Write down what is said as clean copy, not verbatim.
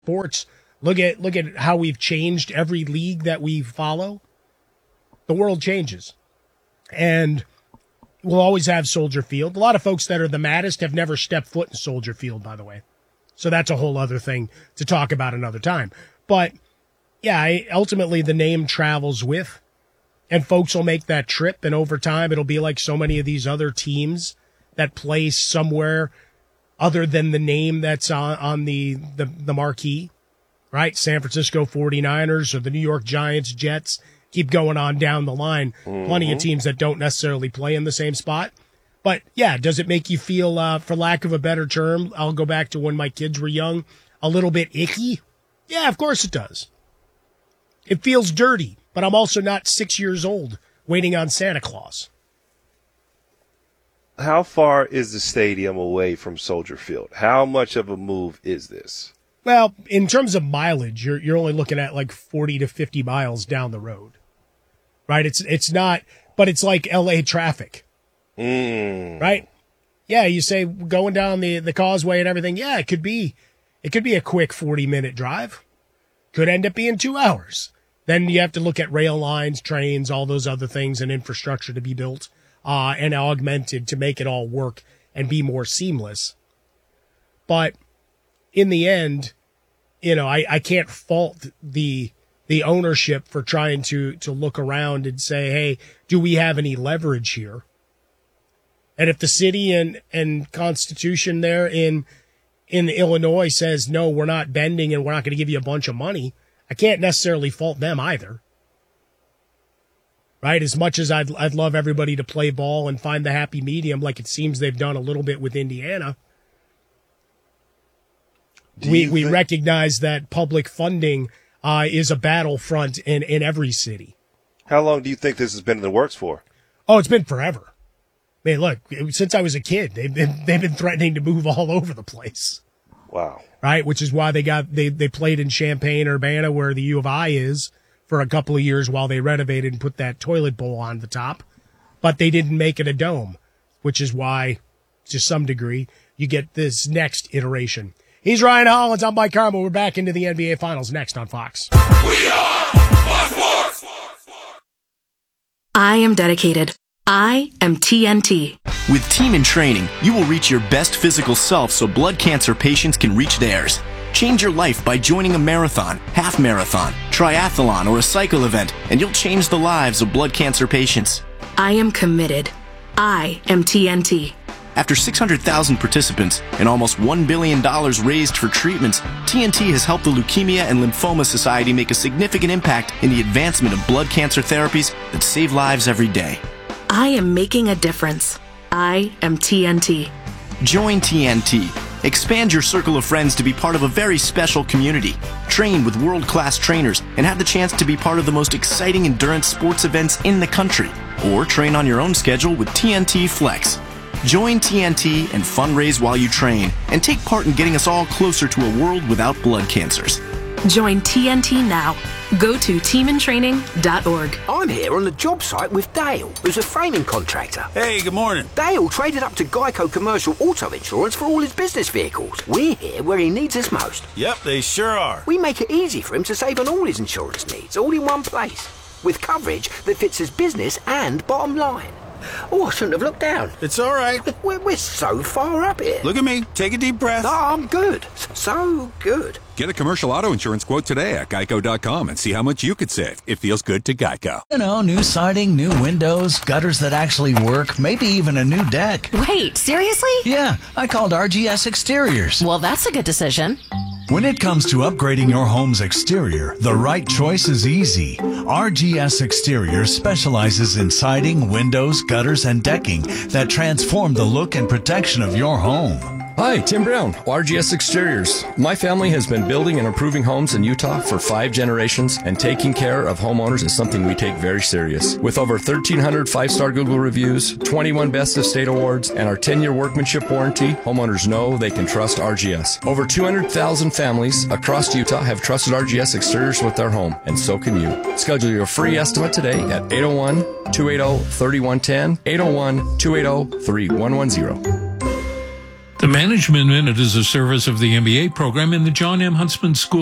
sports. Look at how we've changed every league that we follow. The world changes. And we'll always have Soldier Field. A lot of folks that are the maddest have never stepped foot in Soldier Field, by the way. So that's a whole other thing to talk about another time. But, yeah, ultimately the name travels with, and folks will make that trip, and over time it'll be like so many of these other teams that play somewhere other than the name that's on the marquee, right? San Francisco 49ers or the New York Giants, Jets, keep going on down the line. Plenty of teams that don't necessarily play in the same spot. But, yeah, does it make you feel, for lack of a better term, I'll go back to when my kids were young, a little bit icky? Yeah, of course it does. It feels dirty, but I'm also not 6 years old waiting on Santa Claus. How far is the stadium away from Soldier Field? How much of a move is this? Well, in terms of mileage, you're only looking at like 40 to 50 miles down the road. Right? It's not, but it's like LA traffic. Right? Yeah, you say going down the causeway and everything. Yeah, it could be a quick 40-minute drive. Could end up being 2 hours. Then you have to look at rail lines, trains, all those other things, and infrastructure to be built and augmented to make it all work and be more seamless. But in the end, I can't fault the ownership for trying to look around and say, hey, do we have any leverage here? And if the city and Constitution there in Illinois says, no, we're not bending and we're not going to give you a bunch of money, I can't necessarily fault them either. Right? As much as I'd love everybody to play ball and find the happy medium like it seems they've done a little bit with Indiana, we recognize that public funding is a battlefront in every city. How long do you think this has been in the works for? Oh, it's been forever. Man, look, since I was a kid, they've been threatening to move all over the place. Wow. Right, which is why they played in Champaign-Urbana, where the U of I is, for a couple of years while they renovated and put that toilet bowl on the top. But they didn't make it a dome, which is why, to some degree, you get this next iteration. He's Ryan Hollins. I'm Mike Carmel. We're back into the NBA Finals next on Fox. We are Fox Sports. I am dedicated. I am TNT. With Team in Training, you will reach your best physical self so blood cancer patients can reach theirs. Change your life by joining a marathon, half marathon, triathlon, or a cycle event, and you'll change the lives of blood cancer patients. I am committed. I am TNT. After 600,000 participants and almost $1 billion raised for treatments, TNT has helped the Leukemia and Lymphoma Society make a significant impact in the advancement of blood cancer therapies that save lives every day. I am making a difference. I am TNT. Join TNT. Expand your circle of friends to be part of a very special community. Train with world-class trainers and have the chance to be part of the most exciting endurance sports events in the country. Or train on your own schedule with TNT Flex. Join TNT and fundraise while you train and take part in getting us all closer to a world without blood cancers. Join TNT now. Go to teamintraining.org. I'm here on the job site with Dale, who's a framing contractor. Hey, good morning. Dale traded up to Geico Commercial Auto Insurance for all his business vehicles. We're here where he needs us most. Yep, they sure are. We make it easy for him to save on all his insurance needs, all in one place, with coverage that fits his business and bottom line. Oh, I shouldn't have looked down. It's all right. We're so far up here. Look at me. Take a deep breath. No, I'm good. So good. Get a commercial auto insurance quote today at Geico.com and see how much you could save. It feels good to Geico. New siding, new windows, gutters that actually work, maybe even a new deck. Wait, seriously? Yeah, I called RGS Exteriors. Well, that's a good decision. When it comes to upgrading your home's exterior, the right choice is easy. RGS Exteriors specializes in siding, windows, gutters, and decking that transform the look and protection of your home. Hi, Tim Brown, RGS Exteriors. My family has been building and improving homes in Utah for 5 generations, and taking care of homeowners is something we take very serious. With over 1,300 5-star Google reviews, 21 Best of State awards, and our 10-year workmanship warranty, homeowners know they can trust RGS. Over 200,000 families across Utah have trusted RGS Exteriors with their home, and so can you. Schedule your free estimate today at 801-280-3110, 801-280-3110. The Management Minute is a service of the MBA program in the John M. Huntsman School